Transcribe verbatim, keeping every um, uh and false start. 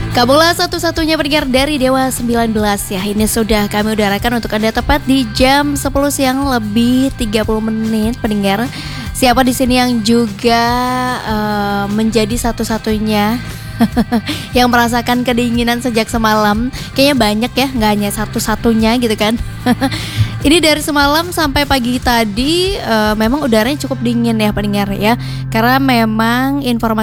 Kamulah satu-satunya pendengar dari Dewa sembilan belas ya. Ini sudah kami udarakan untuk Anda tepat di jam sepuluh siang lebih tiga puluh menit pendengar. Siapa di sini yang juga uh, menjadi satu-satunya yang merasakan kedinginan sejak semalam? Kayaknya banyak ya, nggak hanya satu-satunya gitu kan. Ini dari semalam sampai pagi tadi uh, memang udaranya cukup dingin ya pendengar ya. Karena memang informasi